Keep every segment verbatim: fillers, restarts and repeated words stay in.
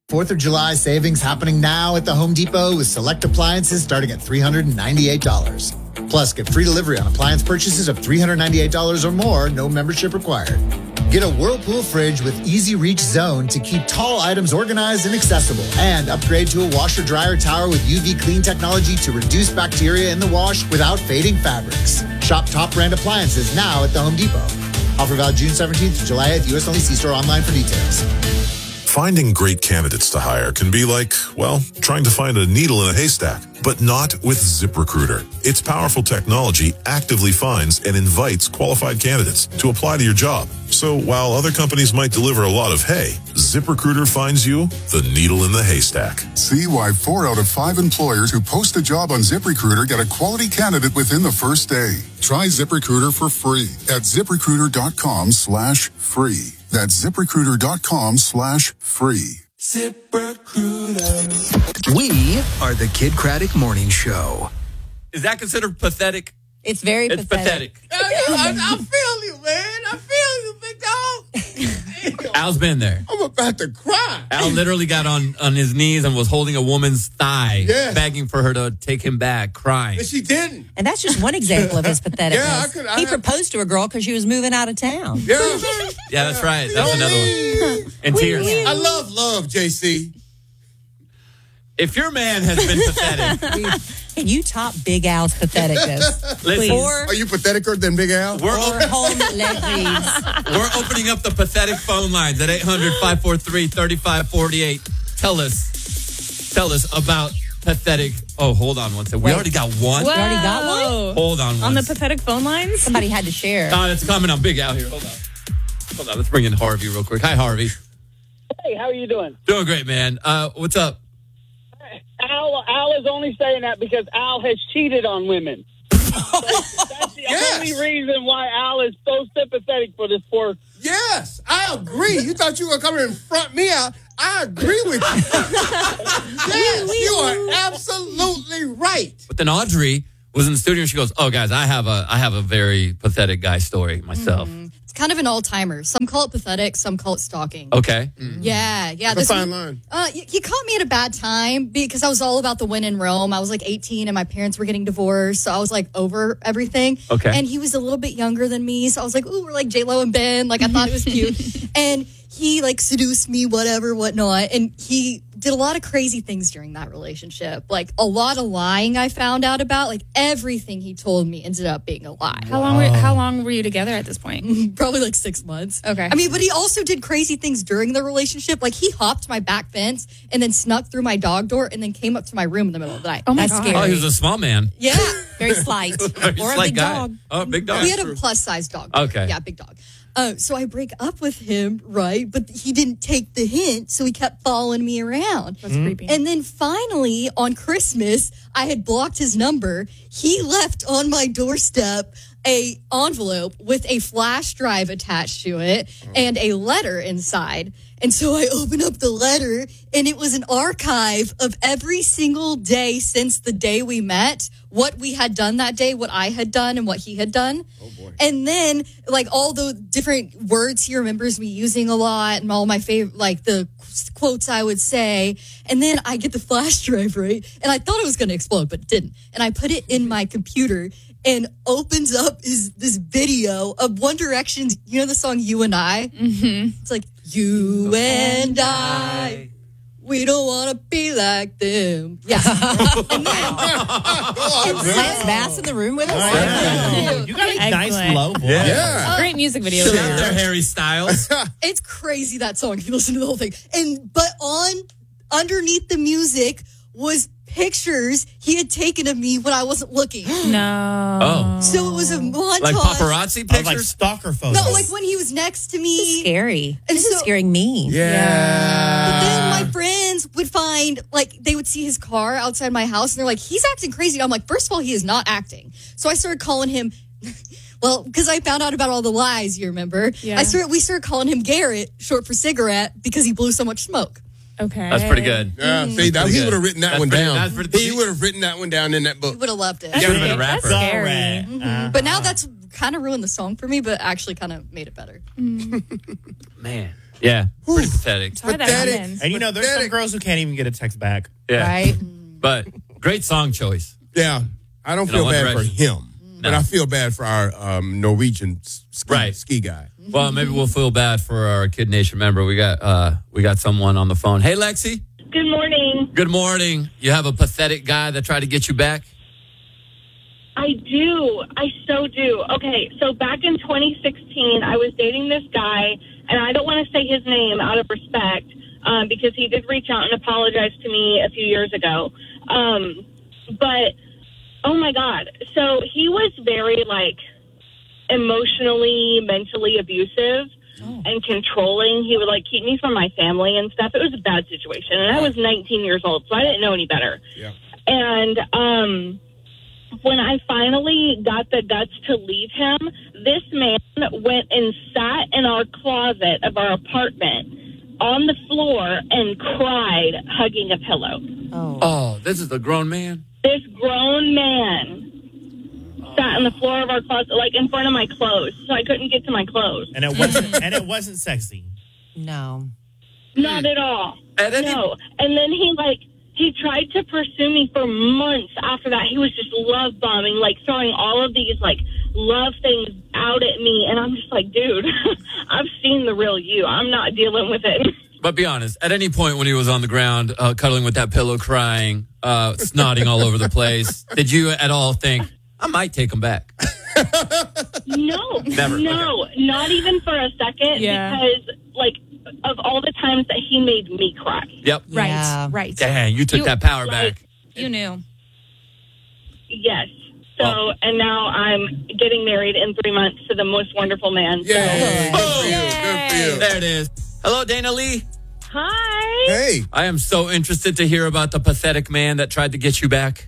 fourth of July savings happening now at the Home Depot with select appliances starting at three hundred ninety-eight dollars. Plus, get free delivery on appliance purchases of three hundred ninety-eight dollars or more, no membership required. Get a Whirlpool fridge with Easy Reach Zone to keep tall items organized and accessible. And upgrade to a washer-dryer tower with U V clean technology to reduce bacteria in the wash without fading fabrics. Shop top brand appliances now at the Home Depot. Offer valid June seventeenth to July eighth. U S only. See store online for details. Finding great candidates to hire can be like, well, trying to find a needle in a haystack, but not with ZipRecruiter. Its powerful technology actively finds and invites qualified candidates to apply to your job. So while other companies might deliver a lot of hay, ZipRecruiter finds you the needle in the haystack. See why four out of five employers who post a job on ZipRecruiter get a quality candidate within the first day. Try ZipRecruiter for free at ZipRecruiter.com slash free. That's ZipRecruiter.com slash free. ZipRecruiter. We are the Kid Craddock Morning Show. Is that considered pathetic? It's very It's pathetic. pathetic. I, I feel you, man. I feel you, big dog. Al's been there. I'm about to cry. Al literally got on, on his knees and was holding a woman's thigh, Yes. begging for her to take him back, crying. But she didn't. And that's just one example of his patheticness. Yeah, I could- I he have- proposed to a girl because she was moving out of town. Yeah. Yeah, that's right. That's another one. And tears. I love love, J C. If your man has been pathetic, Can you top Big Al's patheticness? Listen. Please. Are you patheticer than Big Al? we're, Or op- home ladies. we're opening up the pathetic phone lines at eight hundred, five four three, three five four eight. Tell us, tell us about pathetic. Oh, hold on one second. We Wait. already got one. You already got one? Hold on one On the second. pathetic phone lines? Somebody had to share. Oh, it's coming on Big Al here. Hold on. Hold on. Let's bring in Harvey real quick. Hi, Harvey. Hey, how are you doing? Doing great, man. Uh, what's up? Al, Al is only saying that because Al has cheated on women. So that's the Yes. only reason why Al is so sympathetic for this poor. Yes, I agree. You thought you were coming and front me out. I agree with you. Yes, you are absolutely right. But then Audrey was in the studio and she goes, "Oh, guys, I have a I have a very pathetic guy story myself." It's kind of an all-timer. Some call it pathetic, some call it stalking. Okay. Yeah, yeah. The this fine was- line. Uh, he he caught me at a bad time because I was all about the win in Rome. I was like eighteen and my parents were getting divorced, so I was like over everything. Okay. And he was a little bit younger than me, so I was like, ooh, we're like J-Lo and Ben. Like, I thought it was cute. And he like seduced me, whatever, whatnot. And he did a lot of crazy things during that relationship. Like a lot of lying I found out about. Like everything he told me ended up being a lie. How long were how long were you together at this point? Probably like six months. Okay. I mean, but he also did crazy things during the relationship. Like he hopped my back fence and then snuck through my dog door and then came up to my room in the middle of the night. Oh my That's God. scary. Oh, he was a small man. Yeah. Very slight. Very Or a slight big guy. dog. Oh, big dog. We had a plus size dog. Okay. Yeah, big dog. Uh, so I break up with him, right? But he didn't take the hint, so he kept following me around. That's creepy. And then finally, on Christmas, I had blocked his number. He left on my doorstep a envelope with a flash drive attached to it and a letter inside. And so I opened up the letter, and it was an archive of every single day since the day we met, what we had done that day, what I had done, and what he had done. Oh, boy. And then, like, all the different words he remembers me using a lot and all my favorite, like, the quotes I would say. And then I get the flash drive, right? And I thought it was going to explode, but it didn't. And I put it in my computer and opens up is this video of One Direction's, you know the song You and I? Mm-hmm. It's like, you and I, we don't want to be like them. Yeah. And then, Lance Bass in the room with us. Yeah. You got a nice Excellent. low voice. Yeah. Great music video. Still out there, Harry Styles. It's crazy, that song. You listen to the whole thing. And but on underneath the music was pictures he had taken of me when I wasn't looking. No. Oh. So it was a montage. Like paparazzi Oh, like pictures? stalker photos. No, like when he was next to This is me. scary. And This is so- scaring me. Yeah. But then my friends would find, like, they would see his car outside my house, and they're like, he's acting crazy. And I'm like, first of all, he is not acting. So I started calling him, well, because I found out about all the lies, you remember? Yeah. I started, we started calling him Garrett, short for cigarette, because he blew so much smoke. Okay. That's pretty good. Yeah, see, that, pretty he good. would have written that That's one pretty- down. that's pretty- he would have written that one down in that He book. would have loved it. That's You would have been a scary. rapper. That's scary. Uh-huh. But now that's kind of ruined the song for me, but actually kind of made it better. Man. Yeah. Pretty pathetic. Sorry that Pathetic. happens. And you know, there's some girls who can't even get a text back. Yeah. Right? But great song choice. Yeah, I don't You know, feel One bad for Direction. him, but No. I feel bad for our um, Norwegian s- ski, Right. ski guy. Well, maybe we'll feel bad for our Kid Nation member. We got uh, we got someone on the phone. Hey, Lexi. Good morning. Good morning. You have a pathetic guy that tried to get you back? I do. I so do. Okay, so back in twenty sixteen, I was dating this guy, and I don't want to say his name out of respect um, because he did reach out and apologize to me a few years ago. Um, but, oh, my God. So he was very, like, emotionally, mentally abusive and controlling. He would, like, keep me from my family and stuff. It was a bad situation. And I was nineteen years old, so I didn't know any better. Yeah. And um, when I finally got the guts to leave him, this man went and sat in our closet of our apartment on the floor and cried, hugging a pillow. Oh. Oh, this is a grown man? This grown man sat on the floor of our closet, like in front of my clothes, so I couldn't get to my clothes. And it wasn't and it wasn't sexy. No. Not at all. At any- No. And then he, like, he tried to pursue me for months after that. He was just love bombing, like throwing all of these, like, love things out at me. And I'm just like, dude, I've seen the real you. I'm not dealing with it. But be honest, at any point when he was on the ground, uh, cuddling with that pillow, crying, uh, snotting all over the place, did you at all think, I might take him back? No. Never. No, Okay. not even for a second. Yeah. Because, like, of all the times that he made me cry. Yep. Right, Yeah. right. Dang, you took You- that power like- back. You knew. Yes. So, Well- and now I'm getting married in three months to the most wonderful man. So- Yay. Good for you. Good for you. There it is. Hello, Dana Lee. Hi. Hey. I am so interested to hear about the pathetic man that tried to get you back.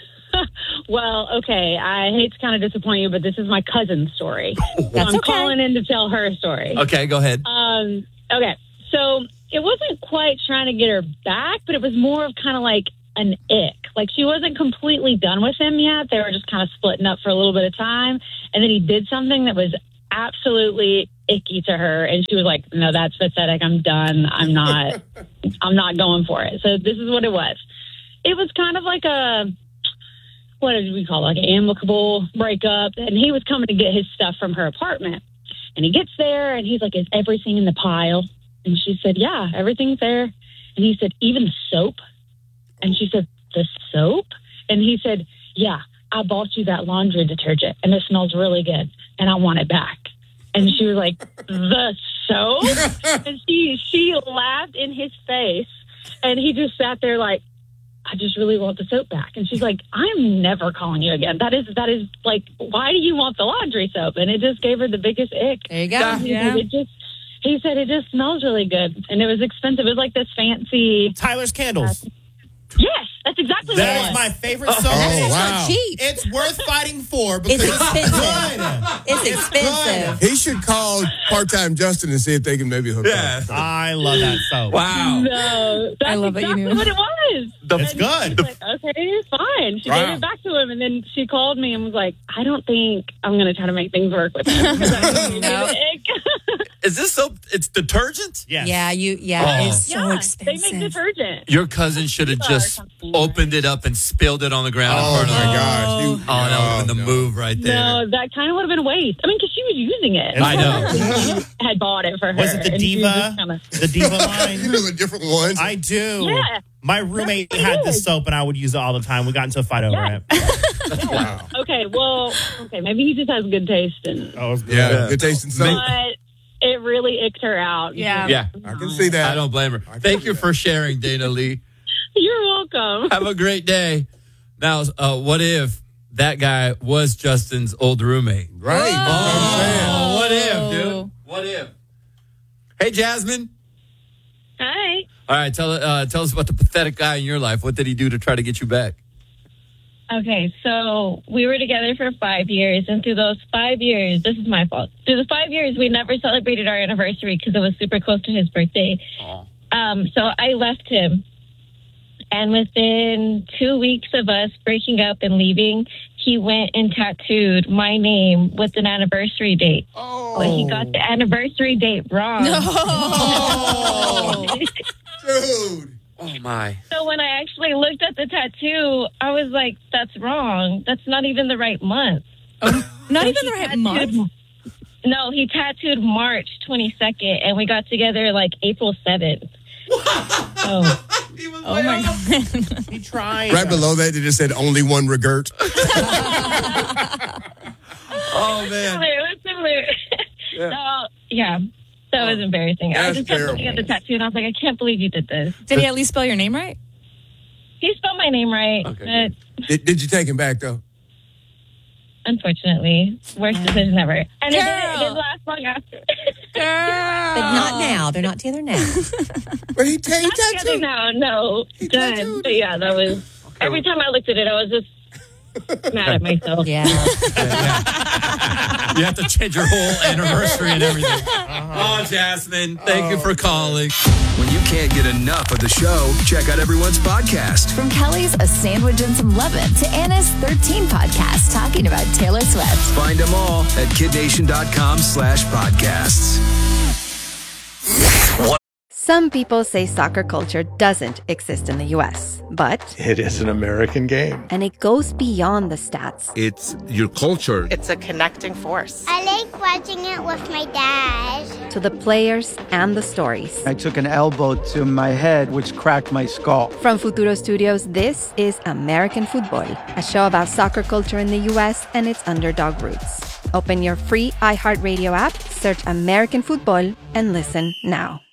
Well, okay, I hate to kind of disappoint you, but this is my cousin's story. So That's I'm okay. calling in to tell her story. Okay, go ahead. Um, okay, so it wasn't quite trying to get her back, but it was more of kind of like an ick. Like she wasn't completely done with him yet. They were just kind of splitting up for a little bit of time. And then he did something that was absolutely icky to her. And she was like, no, that's pathetic. I'm done. I'm not, I'm not going for it. So this is what it was. It was kind of like a, what did we call it? Like an amicable breakup. And he was coming to get his stuff from her apartment. And he gets there and he's like, is everything in the pile? And she said, yeah, everything's there. And he said, even the soap? And she said, the soap? And he said, yeah, I bought you that laundry detergent and it smells really good and I want it back. And she was like, the soap? And she, she laughed in his face and he just sat there like, I just really want the soap back. And she's like, I'm never calling you again. That is, that is like, why do you want the laundry soap? And it just gave her the biggest ick. There you go. And he said, It just, he said, it just smells really good. And it was expensive. It was like this fancy. Tyler's Candles. Yes, that's exactly what it That was. is my favorite Oh, soap. That's wow. not cheap. It's worth fighting for because It's it's expensive. good. It's expensive. He should call part-time Justin and see if they can maybe hook Yeah. up. I love that soap. Wow. No, that's I love that you exactly knew. what it was. It's And good. she's like, okay, it's fine. She Wow. gave it back to him, and then she called me and was like, I don't think I'm going to try to make things work with him. 'Cause I think No. Is this soap? It's detergent? Yes. Yeah, you. Yeah, Oh. it's so yeah, expensive. they make detergent. Your cousin should have just opened it up and spilled it on the ground in Oh, front of my her. gosh. You, Oh, that would have been the no. move right there. No, that kind of would have been a waste. I mean, because she was using it. I know. She had bought it for her. Was it the and she was Diva? just kinda- The Diva line? You know the different ones. I do. Yeah. My roommate That's had good. the soap and I would use it all the time. We got into a fight over Yeah. it. Wow. Okay, well, okay, maybe he just has good taste, and Oh, it was good. Yeah, good tasting soap. but it really icked her out. Yeah. Yeah. I can see that. I don't blame her. Thank you for sharing, Dana Lee. You're welcome. Have a great day. Now, uh, what if that guy was Justin's old roommate? Right. That's what I'm saying. Oh, what if, dude? What if? Hey, Jasmine. Hi. All right, tell uh, tell us about the pathetic guy in your life. What did he do to try to get you back? Okay, so we were together for five years, and through those five years, this is my fault. Through the five years, we never celebrated our anniversary because it was super close to his birthday. Um, so I left him, and within two weeks of us breaking up and leaving, he went and tattooed my name with an anniversary date. Oh. But he got the anniversary date wrong. No. Dude. Oh, my. So when I actually looked at the tattoo, I was like, that's wrong. That's not even the right month. Oh, not So even he the right tattooed- month? No, he tattooed March twenty-second, and we got together like April seventh. So, Oh, my God. He tried. Right below that, they just said only one regurt. Oh, man. It was similar. Yeah. So, yeah, that was embarrassing. I That's just kept looking at the terrible. tattoo, and I was like, I can't believe you did this. Did he at least spell your name right? He spelled my name right, Okay, but Did, did you take him back, though? unfortunately, worst decision ever. And it didn't, it Girl. didn't last long after. Girl. But not now. They're not together now. But he, ta- he Not together tattooed. now, no. Done. tattooed. But yeah, that was, every time I looked at it, I was just mad at myself. Yeah. You have to change your whole anniversary and everything. Oh, Jasmine, thank you for calling. When you can't get enough of the show, check out everyone's podcast. From Kelly's A Sandwich and Some Lemon to Anna's thirteen podcast talking about Taylor Swift. Find them all at kidnation.com slash podcasts. Some people say soccer culture doesn't exist in the U S, but It is an American game. and it goes beyond the stats. It's your culture. It's a connecting force. I like watching it with my dad. To the players and the stories. I took an elbow to my head, which cracked my skull. From Futuro Studios, this is American Football, a show about soccer culture in the U S and its underdog roots. Open your free iHeartRadio app, search American Football, and listen now.